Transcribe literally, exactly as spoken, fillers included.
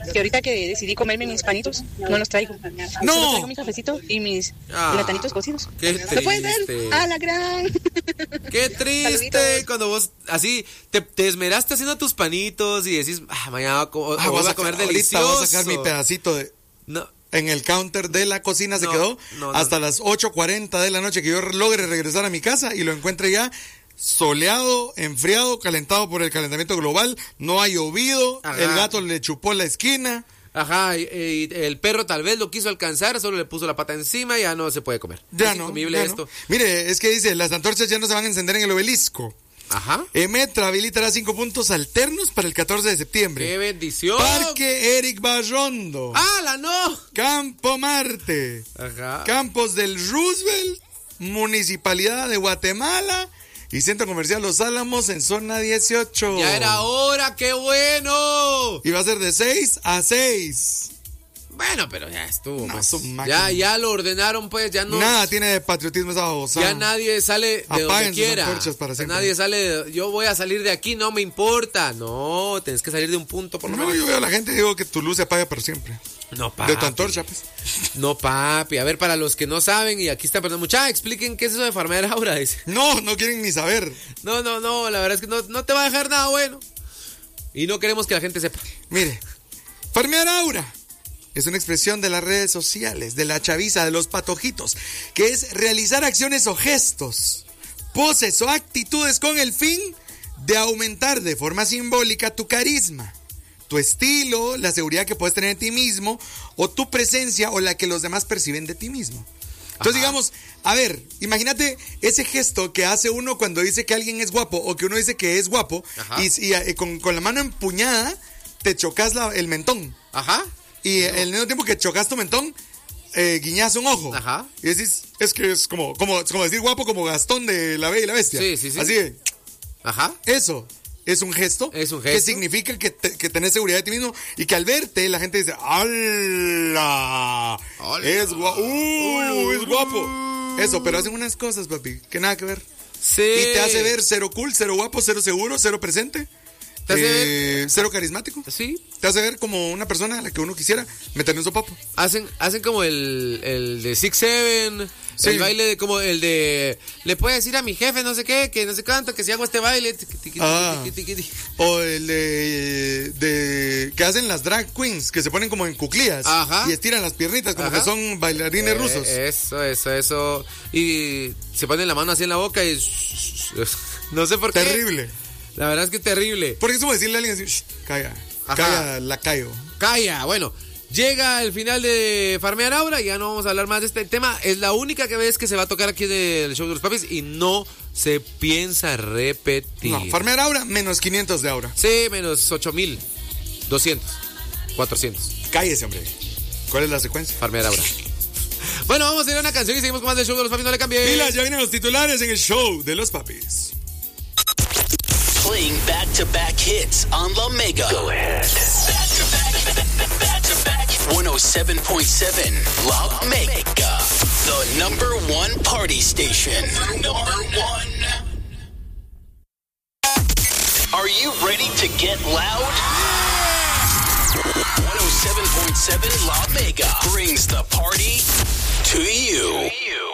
que ahorita que decidí comerme mis panitos, no los traigo. No. Solo traigo mi cafecito y mis Ah, platanitos cocidos. qué ¿Lo puedes ver? triste. ¡Ah, la gran! Qué triste. Saluditos. Cuando vos así te, te esmeraste haciendo tus panitos y decís, ah, mañana co- Ah, o voy vas a comer ahorita delicioso. voy a sacar mi pedacito de... No. En el counter de la cocina se No, quedó no, no. hasta las ocho cuarenta de la noche que yo logre regresar a mi casa y lo encuentre ya soleado, enfriado, calentado por el calentamiento global, no ha llovido, Ajá. el gato le chupó la esquina. Ajá, y, y el perro tal vez lo quiso alcanzar, solo le puso la pata encima y ya no se puede comer. Ya Es no, incomible ya esto. no. Mire, es que dice, las antorchas ya no se van a encender en el obelisco. Ajá. Emetra habilitará cinco puntos alternos para el catorce de septiembre. ¡Qué bendición! Parque Eric Barrondo. ¡Hala, no! Campo Marte. Ajá. Campos del Roosevelt. Municipalidad de Guatemala. Y Centro Comercial Los Álamos en zona dieciocho. ¡Ya era hora! ¡Qué bueno! Y va a ser de seis a seis. Bueno, pero ya estuvo. No, pues. son máquinas. Ya, ya lo ordenaron, pues, ya no. Nada tiene de patriotismo esa babosa. Ya nadie sale de Apaguen donde sus quiera. antorchas para siempre. Nadie sale de, yo voy a salir de aquí, no me importa. No, tenés que salir de un punto por lo No, menos. yo veo a la gente y digo que tu luz se apaga para siempre. No, papi. De tu antorcha, pues. No, papi. A ver, para los que no saben, y aquí están perdón, mucha, expliquen qué es eso de farmear aura, dice. No, no quieren ni saber. No, no, no, la verdad es que no, no te va a dejar nada bueno. Y no queremos que la gente sepa. Mire, farmear aura es una expresión de las redes sociales, de la chaviza, de los patojitos, que es realizar acciones o gestos, poses o actitudes con el fin de aumentar de forma simbólica tu carisma, tu estilo, la seguridad que puedes tener en ti mismo, o tu presencia o la que los demás perciben de ti mismo. Entonces, Ajá. digamos, a ver, imagínate ese gesto que hace uno cuando dice que alguien es guapo o que uno dice que es guapo y, y, y con, con la mano empuñada te chocas la, el mentón. Ajá. Y no. al mismo tiempo que chocas tu mentón, eh, guiñas un ojo. Ajá. Y decís, es que es como, como, como decir guapo como Gastón de La Bella y la Bestia. Sí, sí, sí. Así de, Ajá. eso es un gesto. Es un gesto. Que significa que, te, que tenés seguridad de ti mismo y que al verte la gente dice, ¡hala! ¡Hala! Es guapo. ¡Uh! Es guapo. Eso, pero hacen unas cosas, papi, que nada que ver. Sí. Y te hace ver cero cool, cero guapo, cero seguro, cero presente. ¿Te hace eh, ver? Cero carismático. Sí. Te hace ver como una persona a la que uno quisiera meter en su papo. Hacen, hacen como el, el de Six Seven, Sí. el baile de como el de le puedo decir a mi jefe no sé qué, que no sé cuánto, que si hago este baile, tiqui, tiqui, Ah. tiqui, tiqui, tiqui. O el de, de que hacen las drag queens, que se ponen como en cuclillas. Ajá. Y estiran las piernitas como Ajá. que son bailarines Eh, rusos. Eso, eso, eso. Y se ponen la mano así en la boca y no sé por qué. Terrible. La verdad es que es terrible. Porque es como decirle a alguien así, "Shh, calla, Ajá. calla, la callo". Calla, bueno. Llega el final de Farmear Aura, ya no vamos a hablar más de este tema. Es la única que vez que se va a tocar aquí en el show de los papis y no se piensa repetir. No, farmear aura, menos quinientos de aura. Sí, menos ocho mil, doscientos, cuatrocientos. Cállese, hombre. ¿Cuál es la secuencia? Farmear Aura. Bueno, vamos a ir a una canción y seguimos con más del show de los papis, no le cambie. Pilas, ya vienen los titulares en el show de los papis. Playing back-to-back hits on La Mega. Go ahead. Back-to-back, back-to-back. one oh seven point seven La Mega. The number one party station. Number one. Are you ready to get loud? one oh seven point seven La Mega brings the party to you. To you.